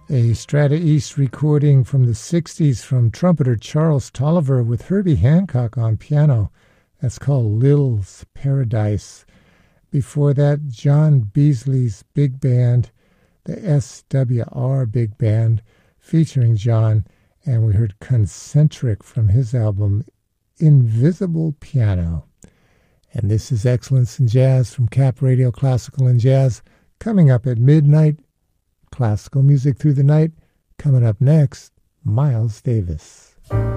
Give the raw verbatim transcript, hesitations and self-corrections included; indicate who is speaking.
Speaker 1: A Strata East recording from the sixties from trumpeter Charles Tolliver with Herbie Hancock on piano. That's called Lil's Paradise. Before that, John Beasley's Big Band, the S W R Big Band, featuring John, and we heard Concentric from his album Invisible Piano. And this is Excellence in Jazz from Cap Radio Classical and Jazz. Coming up at midnight, classical music through the night. Coming up next, Miles Davis.